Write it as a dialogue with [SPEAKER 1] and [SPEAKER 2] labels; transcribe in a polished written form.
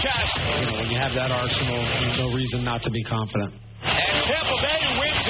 [SPEAKER 1] chest.
[SPEAKER 2] When you have that arsenal, there's no reason not to be confident.
[SPEAKER 1] And Tampa Bay wins